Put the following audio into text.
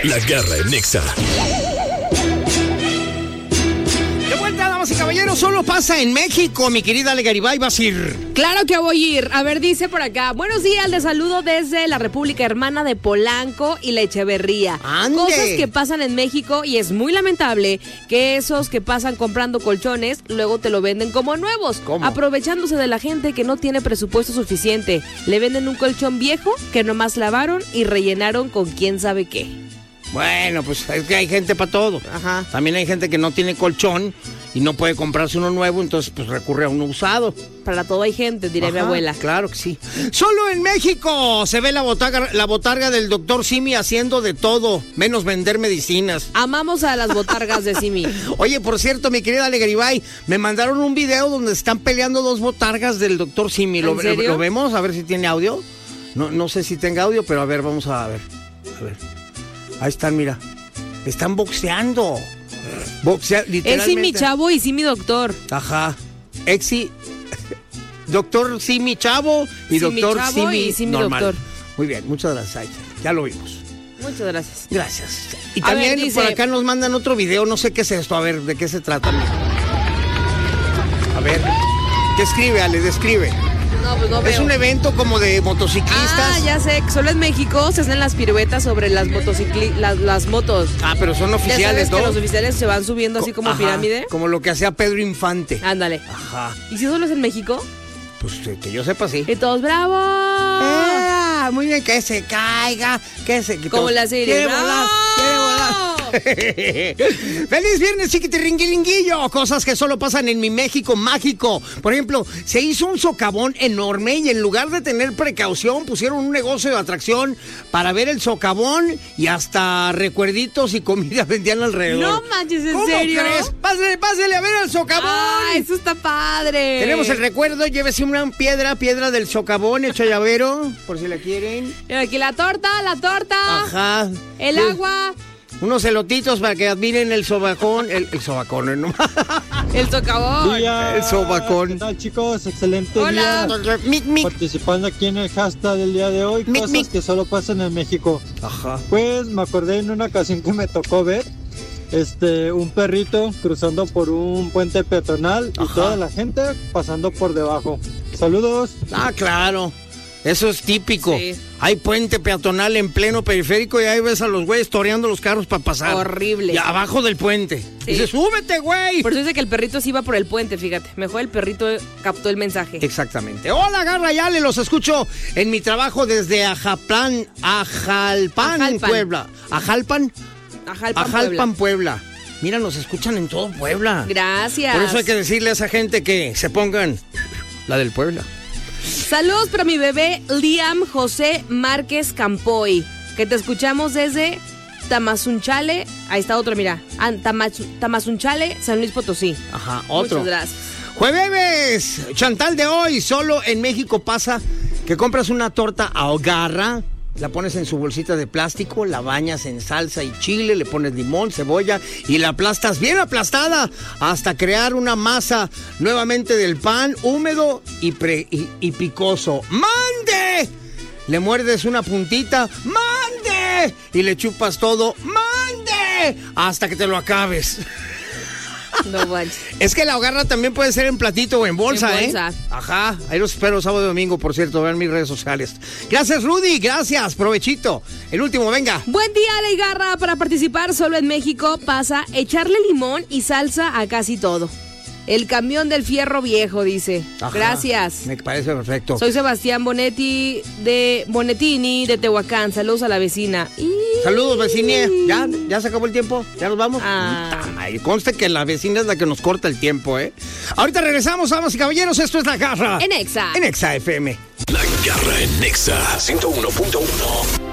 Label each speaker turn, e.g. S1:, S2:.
S1: La Garra en Nexa.
S2: De vuelta, damas y caballeros, solo pasa en México, mi querida Ale Garibay, vas a ir.
S3: Claro que voy a ir. A ver, dice por acá. Buenos días, les saludo desde la República Hermana de Polanco y la Echeverría.
S2: ¡Ande!
S3: Cosas que pasan en México y es muy lamentable que esos que pasan comprando colchones luego te lo venden como nuevos.
S2: ¿Cómo?
S3: Aprovechándose de la gente que no tiene presupuesto suficiente. Le venden un colchón viejo que nomás lavaron y rellenaron con quién sabe qué.
S2: Bueno, pues es que hay gente para todo.
S3: Ajá.
S2: También hay gente que no tiene colchón y no puede comprarse uno nuevo, entonces pues recurre a uno usado.
S3: Para todo hay gente, diría mi
S2: Ajá,
S3: abuela.
S2: Claro que sí. Solo en México se ve la botarga del doctor Simi haciendo de todo, menos vender medicinas.
S3: Amamos a las botargas de Simi.
S2: Oye, por cierto, mi querida Ale Garibay, me mandaron un video donde están peleando dos botargas del doctor Simi.
S3: ¿En serio?
S2: ¿Lo vemos? A ver si tiene audio. No sé si tenga audio, pero a ver, vamos a ver. A ver. Ahí están, mira. Están boxeando.
S3: Es
S2: Literalmente.
S3: Simi Chavo y Simi Doctor.
S2: Ajá. Doctor Simi Chavo y
S3: Simi
S2: doctor
S3: Chavo
S2: Simi
S3: y Simi
S2: normal.
S3: Doctor.
S2: Muy bien, muchas gracias. Ahí está, ya lo vimos.
S3: Muchas gracias.
S2: Gracias. Y
S3: A
S2: también
S3: ver, dice-
S2: por acá nos mandan otro video, no sé qué es esto, a ver, ¿de qué se trata? A ver, describe, Ale, describe.
S3: No, pues no
S2: Es
S3: veo.
S2: un evento como de motociclistas.
S3: Ah, ya sé, que solo en México se hacen las piruetas sobre las las motos.
S2: Ah, pero son
S3: Ya
S2: oficiales,
S3: sabes
S2: ¿no?
S3: que los oficiales se van subiendo así como
S2: Ajá,
S3: pirámide.
S2: Como lo que hacía Pedro Infante.
S3: Ándale.
S2: Ajá.
S3: ¿Y si solo es en México?
S2: Pues que yo sepa, sí.
S3: Y todos, ¡bravo!
S2: Muy bien, que se caiga, que se... que
S3: Como
S2: todos-
S3: la serie.
S2: ¡Quiere volar! ¡Quiere volar! ¡Feliz viernes, chiquitirringuilinguillo! Cosas que solo pasan en mi México mágico. Por ejemplo, se hizo un socavón enorme y en lugar de tener precaución, pusieron un negocio de atracción para ver el socavón y hasta recuerditos y comida vendían alrededor.
S3: No manches, ¿en
S2: ¿Cómo
S3: serio?
S2: crees? Pásele a ver el socavón.
S3: ¡Ah, eso está padre!
S2: Tenemos el recuerdo, llévese una piedra del socavón, hecho llavero, por si la quieren.
S3: Mira, aquí la torta.
S2: Ajá.
S3: El
S2: Sí.
S3: agua.
S2: Unos elotitos para que admiren el sobacón. El sobacón, ¿no?
S3: El socavón.
S2: El sobacón.
S4: ¿Qué tal, chicos? Excelente
S3: Hola.
S4: día.
S2: Mic.
S4: Participando aquí en el hashtag del día de hoy,
S2: Mic,
S4: cosas
S2: mic.
S4: que solo pasan en México.
S2: Ajá.
S4: Pues me acordé en una ocasión que me tocó ver un perrito cruzando por un puente peatonal y
S2: Ajá.
S4: toda la gente pasando por debajo. Saludos.
S2: Ah, claro. Eso es típico.
S3: Sí.
S2: Hay puente peatonal en pleno periférico y ahí ves a los güeyes toreando los carros para pasar.
S3: Horrible.
S2: Y abajo del puente.
S3: Sí.
S2: Dice, súbete, güey.
S3: Por eso dice que el perrito sí iba por el puente, fíjate. Mejor el perrito captó el mensaje.
S2: Exactamente. Hola, Garra y Ale, los escucho en mi trabajo desde Ajalpan, Puebla. ¿Ajalpan, Puebla. Mira, nos escuchan en todo Puebla.
S3: Gracias.
S2: Por eso hay que decirle a esa gente que se pongan la del Puebla.
S3: Saludos para mi bebé Liam José Márquez Campoy, que te escuchamos desde Tamazunchale. Ahí está otro, mira. Tamazunchale, San Luis Potosí.
S2: Ajá, otro.
S3: Muchas gracias.
S2: Jueves, Chantal de hoy. Solo en México pasa que compras una torta ahogarra, la pones en su bolsita de plástico, la bañas en salsa y chile, le pones limón, cebolla y la aplastas bien aplastada hasta crear una masa nuevamente del pan húmedo y picoso. ¡Mande! Le muerdes una puntita, ¡mande! Y le chupas todo, ¡mande! Hasta que te lo acabes.
S3: No manches.
S2: Es que la hogarra también puede ser en platito o en bolsa,
S3: En bolsa.
S2: ¿eh? Ajá. Ahí los espero sábado y domingo, por cierto. Vean mis redes sociales. Gracias, Rudy. Gracias. Provechito. El último, venga.
S3: Buen día, Ale y Garra. Para participar solo en México pasa echarle limón y salsa a casi todo. El camión del fierro viejo, dice.
S2: Ajá.
S3: Gracias.
S2: Me parece perfecto.
S3: Soy Sebastián Bonetini de Tehuacán. Saludos a la vecina.
S2: Saludos, vecinie. ¿Ya se acabó el tiempo? ¿Ya nos vamos?
S3: Ah.
S2: Puta madre. Conste que la vecina es la que nos corta el tiempo, ¿eh? Ahorita regresamos, damas y caballeros. Esto es La Garra.
S3: En Exa.
S2: En Exa FM.
S1: La Garra en Nexa 101.1.